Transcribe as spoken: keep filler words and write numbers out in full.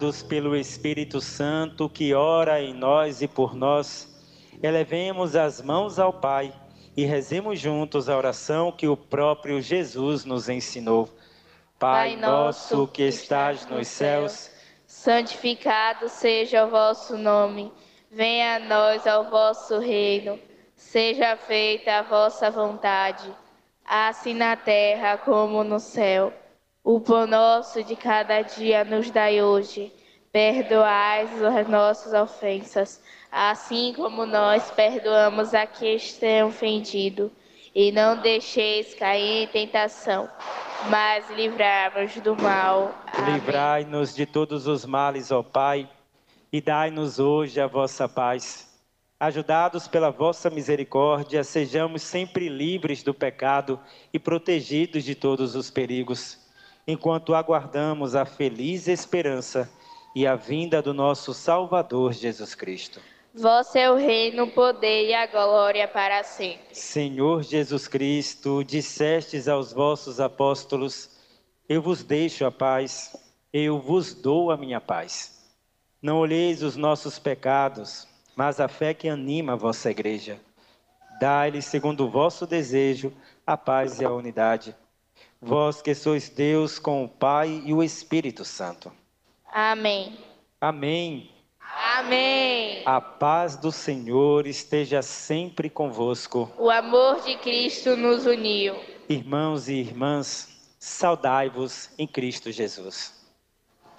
pelo Espírito Santo que ora em nós e por nós, elevemos as mãos ao Pai e rezemos juntos a oração que o próprio Jesus nos ensinou. Pai nosso que estás nos céus, santificado seja o vosso nome. Venha a nós o vosso reino. Seja feita a vossa vontade, assim na terra como no céu. O pão nosso de cada dia nos dai hoje. Perdoai as nossas ofensas, assim como nós perdoamos a quem tem ofendido. E não deixeis cair em tentação, mas livrai-nos do mal. Amém. Livrai-nos de todos os males, ó Pai, e dai-nos hoje a vossa paz. Ajudados pela vossa misericórdia, sejamos sempre livres do pecado e protegidos de todos os perigos, enquanto aguardamos a feliz esperança e a vinda do nosso Salvador Jesus Cristo. Vosso é o reino, o poder e a glória para sempre. Senhor Jesus Cristo, dissestes aos vossos apóstolos: eu vos deixo a paz, eu vos dou a minha paz. Não olheis os nossos pecados, mas a fé que anima a vossa igreja. Dai-lhe, segundo o vosso desejo, a paz e a unidade. Vós que sois Deus com o Pai e o Espírito Santo. Amém. Amém. Amém. A paz do Senhor esteja sempre convosco. O amor de Cristo nos uniu. Irmãos e irmãs, saudai-vos em Cristo Jesus.